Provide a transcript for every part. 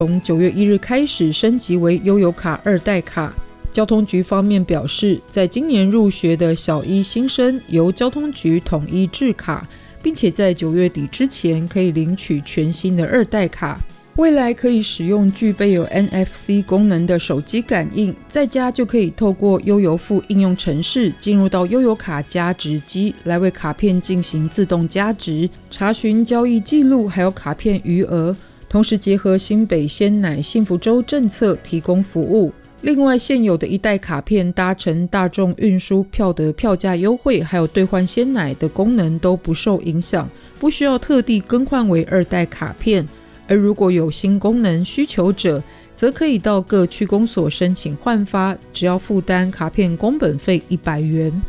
从9月1日开始升级为悠游卡2代卡。交通局方面表示，在今年入学的小一新生由交通局统一制卡，并且在9月底之前可以领取全新的2代卡。未来可以使用具备有 NFC 功能的手机感应，在家就可以透过悠游付应用程式进入到悠游卡加值机，来为卡片进行自动加值，查询交易记录还有卡片余额，同时结合新北鲜奶幸福周政策提供服务。另外，现有的1代卡片搭乘大众运输票的票价优惠，还有兑换鲜奶的功能都不受影响，不需要特地更换为2代卡片。而如果有新功能需求者，则可以到各区公所申请换发，只要负担卡片工本费100元。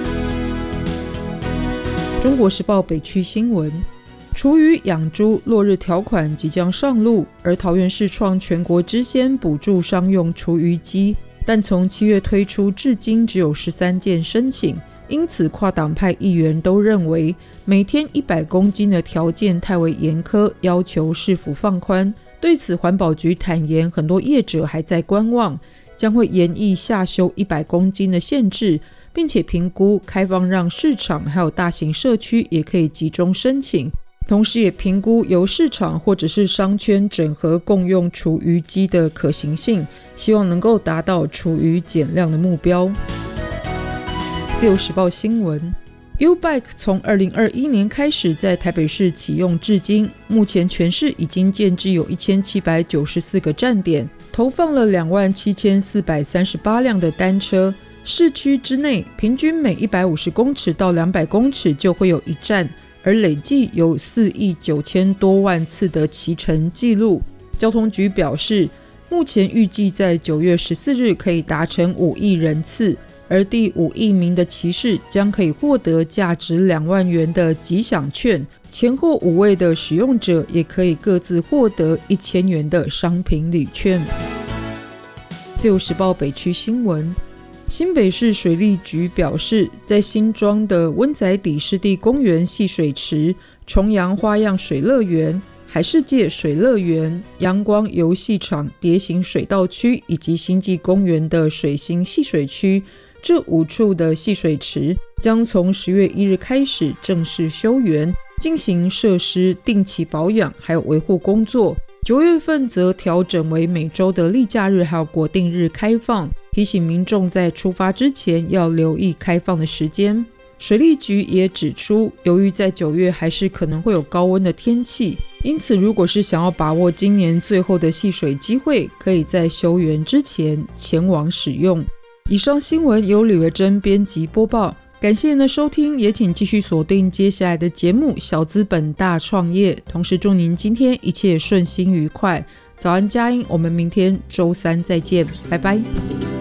中国时报北区新闻，厨余养猪落日条款即将上路，而桃园市创全国之先补助商用厨余机，但从7月推出至今只有13件申请，因此跨党派议员都认为每天100公斤的条件太为严苛，要求市府放宽。对此，环保局坦言很多业者还在观望，将会研议下修100公斤的限制，并且评估开放让市场还有大型社区也可以集中申请，同时也评估由市场或者是商圈整合共用厨余机的可行性，希望能够达到厨余减量的目标。自由时报新闻， U-Bike 从2021年开始在台北市启用至今，目前全市已经建置有1794个站点，投放了27438辆的单车。市区之内平均每150公尺到200公尺就会有一站，而累计有4亿9千多万次的骑乘记录。交通局表示，目前预计在9月14日可以达成5亿人次，而第5亿名的骑士将可以获得价值2万元的吉祥券，前后5位的使用者也可以各自获得1000元的商品礼券。自由时报北区新闻，新北市水利局表示，在新庄的温仔底湿地公园戏水池、重阳花样水乐园、海世界水乐园、阳光游戏场蝶形水道区以及星际公园的水星戏水区，这5处的戏水池将从10月1日开始正式休园，进行设施定期保养还有维护工作。9月份则调整为每周的例假日还有国定日开放，提醒民众在出发之前要留意开放的时间。水利局也指出，由于在9月还是可能会有高温的天气，因此如果是想要把握今年最后的戏水机会，可以在休园之前前往使用。以上新闻由李维珍编辑播报，感谢您的收听，也请继续锁定接下来的节目《小资本大创业》，同时祝您今天一切顺心愉快。早安佳音，我们明天周3再见，拜拜。